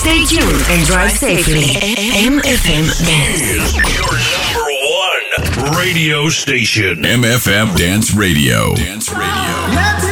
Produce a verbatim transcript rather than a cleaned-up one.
Stay tuned and drive safely. M F M Dance. Is your number one radio station. M F M Dance Radio. Dance Radio.